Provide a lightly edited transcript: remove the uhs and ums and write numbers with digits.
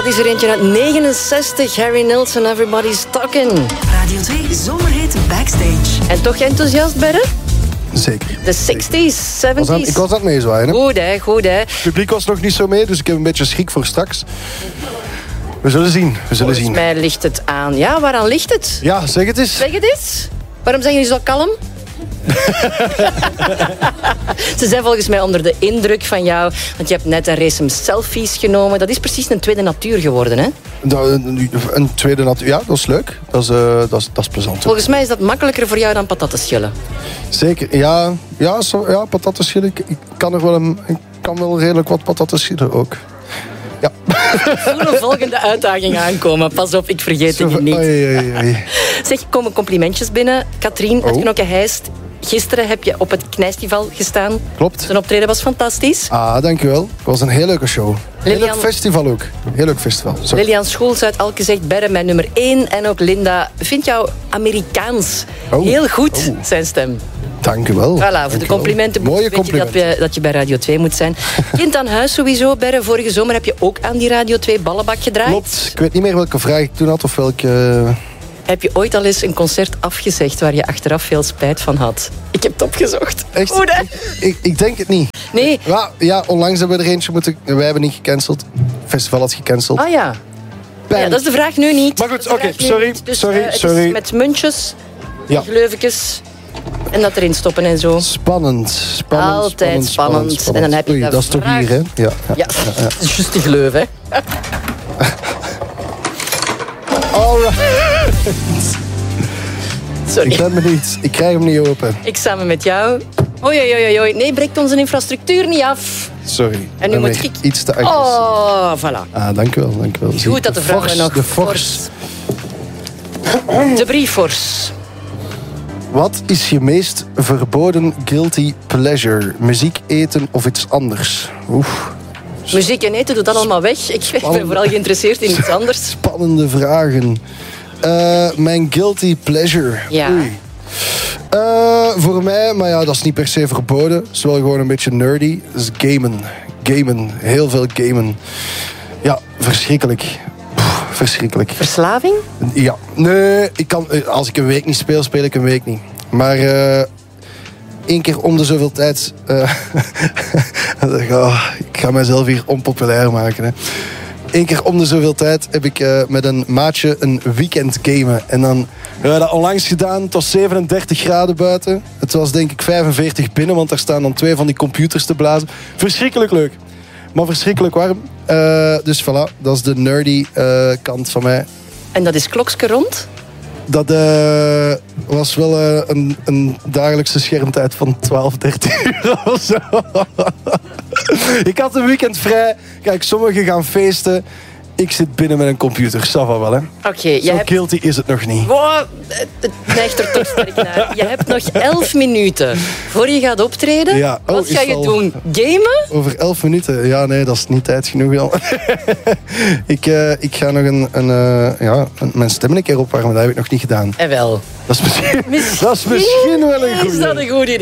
Dat is er eentje uit 69. Harry Nilsson, Everybody's Talking. Radio 2 Zomerhit Backstage. En toch enthousiast, Berre? Zeker. De 60s, 70s. Ik was aan het meezwaaien. Hè? Goed, hè. Het publiek was nog niet zo mee, dus ik heb een beetje schrik voor straks. We zullen zien. Volgens mij ligt het aan. Ja, waaraan ligt het? Ja, zeg het eens. Zeg het eens. Waarom zijn jullie zo kalm? Ze zijn volgens mij onder de indruk van jou. Want je hebt net een race selfies genomen. Dat is precies een tweede natuur geworden, hè? Een tweede natuur. Ja, dat is leuk. Dat is plezant. Volgens mij is dat makkelijker voor jou dan patatschillen. Zeker. Ja, patatschillen. Ik kan wel redelijk wat patatschillen ook. Ja. Ik voel een volgende uitdaging aankomen. Pas op, ik vergeet het niet. Oei. Zeg, er komen complimentjes binnen. Katrien uit Knokke-Heist. Gisteren heb je op het Knijstival gestaan. Klopt. Zijn optreden was fantastisch. Dankjewel. Het was een heel leuke show. Heel leuk festival ook. Heel leuk festival. Sorry. Lilian Schoels uit Elke zegt Berre, mijn nummer 1. En ook Linda vindt jou Amerikaans heel goed, zijn stem. Dank u wel. Voilà, voor de complimenten weet je dat je bij Radio 2 moet zijn. Kind aan huis sowieso, Berre. Vorige zomer heb je ook aan die Radio 2 ballenbak gedraaid. Klopt. Ik weet niet meer welke vraag ik toen had of welke... Heb je ooit al eens een concert afgezegd waar je achteraf veel spijt van had? Ik heb het opgezocht. Echt? Goed, hè? Ik denk het niet. Nee. Ja, onlangs hebben we er eentje moeten... Wij hebben niet gecanceld. Het festival had gecanceld. Ah ja. Ja, dat is de vraag nu niet. Maar goed, oké, sorry. Dus, sorry. Het is met muntjes, gleufetjes en dat erin stoppen en zo. Spannend. Altijd spannend. En dan heb je dat is toch hier, hè? Ja. Het is juist de gleuf, hè? Alright. Sorry. Ik ben benieuwd. Ik krijg hem niet open. Ik samen met jou. Oei. Nee, breekt onze infrastructuur niet af. Sorry. En nu moet ik... Iets te agressief. Oh, voilà. Dank u wel. Goed dat de vrouwen nog... De fors. De brieffors. Wat is je meest verboden guilty pleasure? Muziek, eten of iets anders? Muziek en eten doet dat allemaal weg. Ik ben vooral geïnteresseerd in iets anders. Spannende vragen. Mijn guilty pleasure. Ja. Oei. Voor mij, maar ja, dat is niet per se verboden. Het is wel gewoon een beetje nerdy. Dat is gamen. Heel veel gamen. Ja, verschrikkelijk. Verschrikkelijk. Verslaving? Ja. Nee, als ik een week niet speel, speel ik een week niet. Maar 1 keer om de zoveel tijd... ik ga mezelf hier onpopulair maken. Hè. 1 keer om de zoveel tijd heb ik met een maatje een weekend gamen. En dan hebben we dat onlangs gedaan. Het was 37 graden buiten. Het was denk ik 45 binnen, want daar staan dan 2 van die computers te blazen. Verschrikkelijk leuk. Maar verschrikkelijk warm. Dus voilà, dat is de nerdy kant van mij. En dat is klokske rond? Dat was wel een dagelijkse schermtijd van 12, 13 uur of zo. Ik had een weekend vrij. Kijk, sommigen gaan feesten. Ik zit binnen met een computer. Ça va wel, hè? Oké, zo guilty is het nog niet. Wow, het neigt er toch sterk naar. Je hebt nog 11 minuten voor je gaat optreden. Ja. Wat ga je doen? Gamen? Over 11 minuten? Ja, nee, dat is niet tijd genoeg al. Ik ga nog mijn stem een keer opwarmen. Dat heb ik nog niet gedaan. En wel. Dat is misschien wel een goeie. Is dat een goed idee?